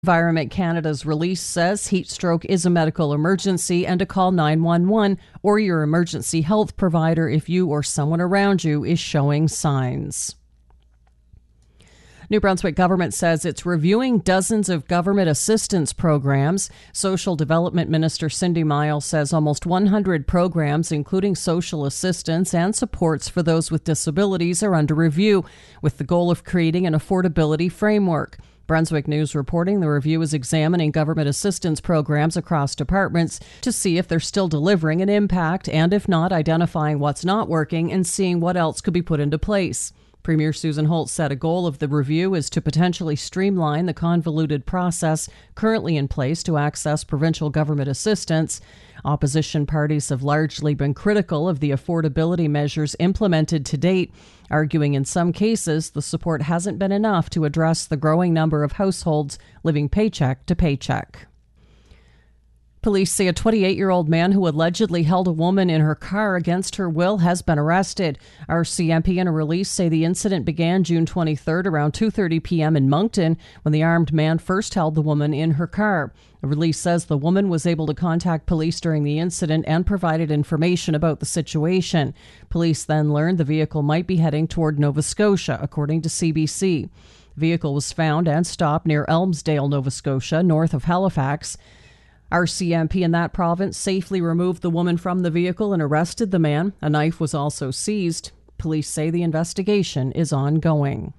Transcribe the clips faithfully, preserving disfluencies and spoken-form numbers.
Environment Canada's release says heat stroke is a medical emergency and to call nine one one or your emergency health provider if you or someone around you is showing signs. New Brunswick government says it's reviewing dozens of government assistance programs. Social Development Minister Cindy Miles says almost one hundred programs, including social assistance and supports for those with disabilities, are under review, with the goal of creating an affordability framework. Brunswick News reporting the review is examining government assistance programs across departments to see if they're still delivering an impact, and if not, identifying what's not working and seeing what else could be put into place. Premier Susan Holt said a goal of the review is to potentially streamline the convoluted process currently in place to access provincial government assistance. Opposition parties have largely been critical of the affordability measures implemented to date, arguing in some cases the support hasn't been enough to address the growing number of households living paycheck to paycheck. Police say a twenty-eight-year-old man who allegedly held a woman in her car against her will has been arrested. R C M P in a release say the incident began June twenty-third around two thirty p.m. in Moncton when the armed man first held the woman in her car. The release says the woman was able to contact police during the incident and provided information about the situation. Police then learned the vehicle might be heading toward Nova Scotia, according to C B C. The vehicle was found and stopped near Elmsdale, Nova Scotia, north of Halifax. R C M P in that province safely removed the woman from the vehicle and arrested the man. A knife was also seized. Police say the investigation is ongoing.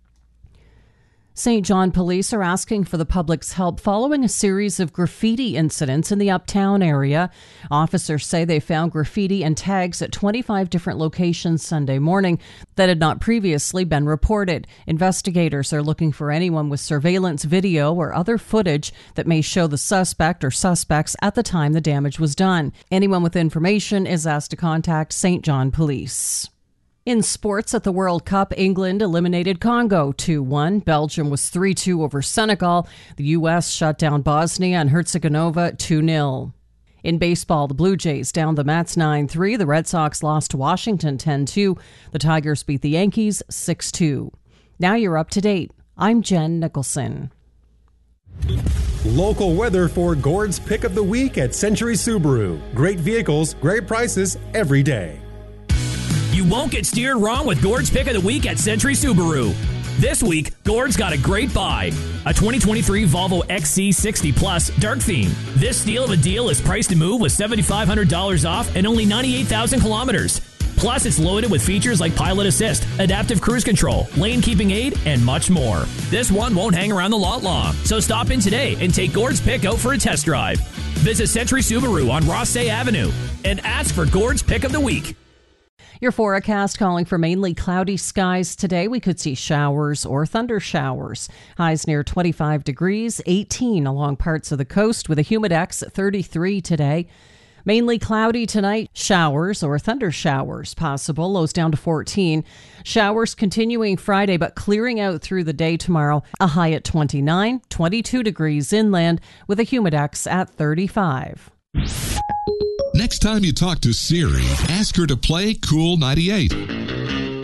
Saint John police are asking for the public's help following a series of graffiti incidents in the Uptown area. Officers say they found graffiti and tags at twenty-five different locations Sunday morning that had not previously been reported. Investigators are looking for anyone with surveillance video or other footage that may show the suspect or suspects at the time the damage was done. Anyone with information is asked to contact Saint John Police. In sports, at the World Cup, England eliminated Congo two one. Belgium was three two over Senegal. The U S shut down Bosnia and Herzegovina two nil. In baseball, the Blue Jays downed the Mets nine three. The Red Sox lost to Washington ten two. The Tigers beat the Yankees six two. Now you're up to date. I'm Jen Nicholson. Local weather for Gord's Pick of the Week at Century Subaru. Great vehicles, great prices every day. You won't get steered wrong with Gord's Pick of the Week at Century Subaru. This week, Gord's got a great buy. A twenty twenty-three Volvo X C sixty Plus dark theme. This steal of a deal is priced to move with seven thousand five hundred dollars off and only ninety-eight thousand kilometers. Plus, it's loaded with features like Pilot Assist, Adaptive Cruise Control, Lane Keeping Aid, and much more. This one won't hang around the lot long, so stop in today and take Gord's Pick out for a test drive. Visit Century Subaru on Rossay Avenue and ask for Gord's Pick of the Week. Your forecast calling for mainly cloudy skies today. We could see showers or thunder showers. Highs near twenty-five degrees, eighteen along parts of the coast with a humidex at thirty-three today. Mainly cloudy tonight, showers or thunder showers possible, lows down to fourteen. Showers continuing Friday but clearing out through the day tomorrow. A high at twenty-nine, twenty-two degrees inland with a humidex at thirty-five. Next time you talk to Siri, ask her to play Cool ninety-eight.